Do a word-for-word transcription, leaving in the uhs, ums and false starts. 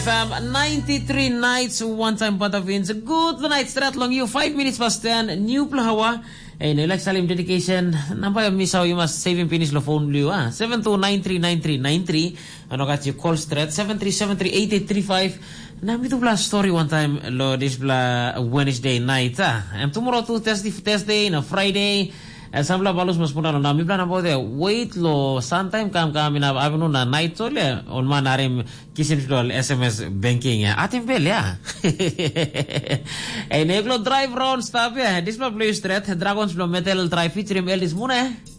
F M, ninety-three nights, one time Patavins. Good night, straight long you, five minutes past ten, new Plahawa. Eh, nilak salim dedication. Nampak misaw yung mas saving finish lo phone liu ah. seven two nine three nine three nine three. Ano ka si call straight seven three seven three eight eight three five. Nami tu bla story one time lo this bla Wednesday night ah. And tomorrow tu Thursday Thursday na Friday. Eh, samla balos mas punano nami bla na bote wait lo sometime kam kami na abno na night so le on man arim kisin dol S M S banking ya. Atim bel ya. Eh neglo drive round stop ya. This bla play straight Dragons bla metal drive featuring Eldis muna.